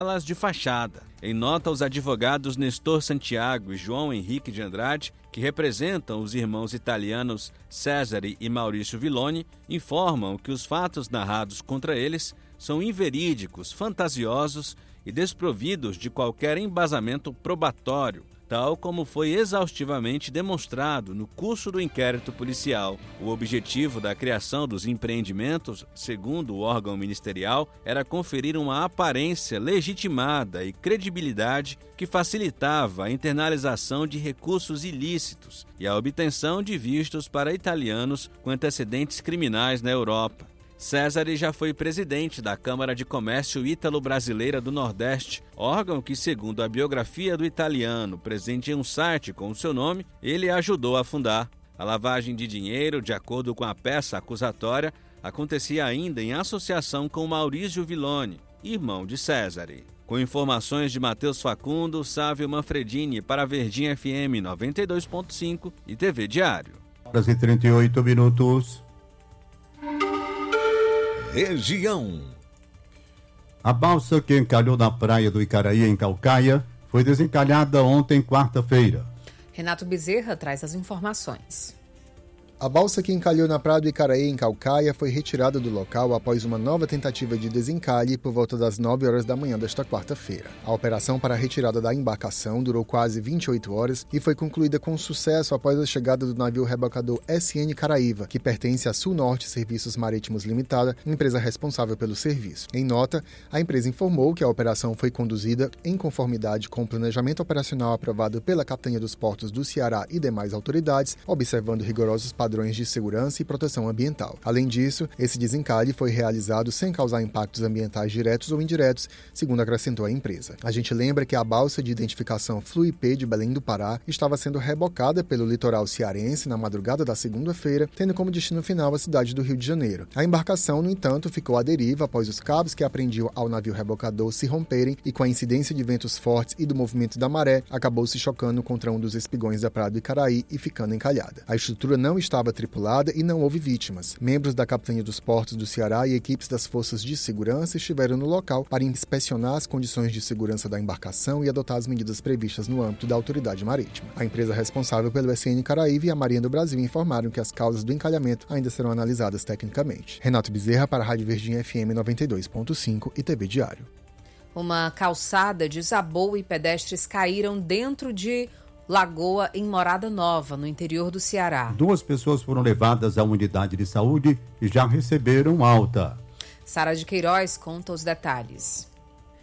janelas de fachada. Em nota, os advogados Nestor Santiago e João Henrique de Andrade, que representam os irmãos italianos Cesare e Maurício Villoni, informam que os fatos narrados contra eles são inverídicos, fantasiosos e desprovidos de qualquer embasamento probatório, tal como foi exaustivamente demonstrado no curso do inquérito policial. O objetivo da criação dos empreendimentos, segundo o órgão ministerial, era conferir uma aparência legitimada e credibilidade que facilitava a internalização de recursos ilícitos e a obtenção de vistos para italianos com antecedentes criminais na Europa. Cesare já foi presidente da Câmara de Comércio Ítalo-Brasileira do Nordeste, órgão que, segundo a biografia do italiano, presente em um site com o seu nome, ele ajudou a fundar. A lavagem de dinheiro, de acordo com a peça acusatória, acontecia ainda em associação com Maurício Villoni, irmão de Cesare. Com informações de Matheus Facundo, Sávio Manfredini para Verdinha FM 92.5 e TV Diário. 38 Região. A balsa que encalhou na praia do Icaraí, em Caucaia, foi desencalhada ontem, quarta-feira. Renato Bezerra traz as informações. A balsa que encalhou na praia do Icaraí, em Caucaia, foi retirada do local após uma nova tentativa de desencalhe por volta das 9 horas da manhã desta quarta-feira. A operação para a retirada da embarcação durou quase 28 horas e foi concluída com sucesso após a chegada do navio rebocador SN Caraíva, que pertence à Sul Norte Serviços Marítimos Limitada, empresa responsável pelo serviço. Em nota, a empresa informou que a operação foi conduzida em conformidade com o planejamento operacional aprovado pela Capitania dos Portos do Ceará e demais autoridades, observando rigorosos padrões de segurança e proteção ambiental. Além disso, esse desencalhe foi realizado sem causar impactos ambientais diretos ou indiretos, segundo acrescentou a empresa. A gente lembra que a balsa de identificação Fluip de Belém do Pará estava sendo rebocada pelo litoral cearense na madrugada da segunda-feira, tendo como destino final a cidade do Rio de Janeiro. A embarcação, no entanto, ficou à deriva após os cabos que aprendiam ao navio rebocador se romperem e, com a incidência de ventos fortes e do movimento da maré, acabou se chocando contra um dos espigões da praia do Icaraí e ficando encalhada. A estrutura não estava tripulada e não houve vítimas. Membros da Capitania dos Portos do Ceará e equipes das Forças de Segurança estiveram no local para inspecionar as condições de segurança da embarcação e adotar as medidas previstas no âmbito da autoridade marítima. A empresa responsável pelo SN Caraíva e a Marinha do Brasil informaram que as causas do encalhamento ainda serão analisadas tecnicamente. Renato Bezerra para a Rádio Verdinha FM 92.5 e TV Diário. Uma calçada desabou e pedestres caíram dentro de lagoa em Morada Nova, no interior do Ceará. 2 pessoas foram levadas à unidade de saúde e já receberam alta. Sara de Queiroz conta os detalhes.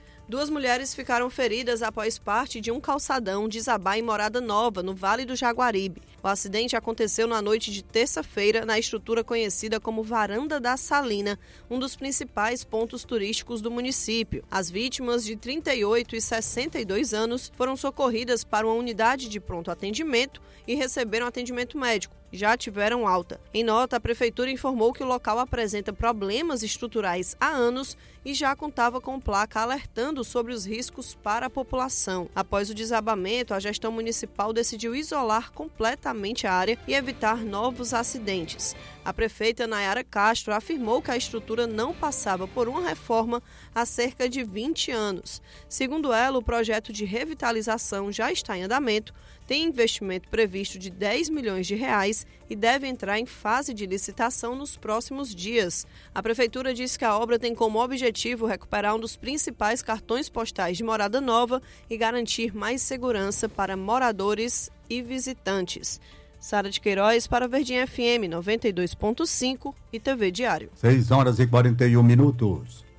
2 mulheres ficaram feridas após parte de um calçadão desabar em Morada Nova, no Vale do Jaguaribe. O acidente aconteceu na noite de terça-feira na estrutura conhecida como Varanda da Salina, um dos principais pontos turísticos do município. As vítimas, de 38 e 62 anos, foram socorridas para uma unidade de pronto atendimento e receberam atendimento médico. Já tiveram alta. Em nota, a Prefeitura informou que o local apresenta problemas estruturais há anos e já contava com placa alertando sobre os riscos para a população. Após o desabamento, a gestão municipal decidiu isolar completamente a área e evitar novos acidentes. A prefeita Nayara Castro afirmou que a estrutura não passava por uma reforma há cerca de 20 anos. Segundo ela, o projeto de revitalização já está em andamento, tem investimento previsto de 10 milhões de reais e deve entrar em fase de licitação nos próximos dias. A Prefeitura disse que a obra tem como objetivo recuperar um dos principais cartões postais de Morada Nova e garantir mais segurança para moradores e visitantes. Sara de Queiroz para Verdinha FM 92.5 e TV Diário. 6h41.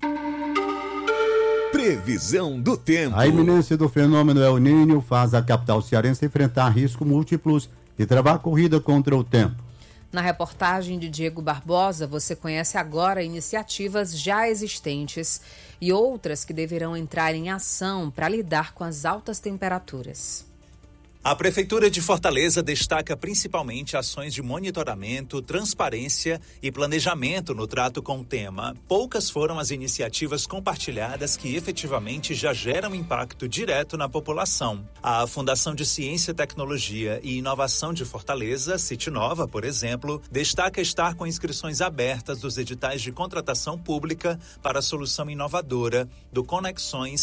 Previsão do tempo. A iminência do fenômeno El Niño faz a capital cearense enfrentar riscos múltiplos e travar a corrida contra o tempo. Na reportagem de Diego Barbosa, você conhece agora iniciativas já existentes e outras que deverão entrar em ação para lidar com as altas temperaturas. A Prefeitura de Fortaleza destaca principalmente ações de monitoramento, transparência e planejamento no trato com o tema. Poucas foram as iniciativas compartilhadas que efetivamente já geram impacto direto na população. A Fundação de Ciência, Tecnologia e Inovação de Fortaleza, Citinova, por exemplo, destaca estar com inscrições abertas dos editais de contratação pública para a solução inovadora do Conexões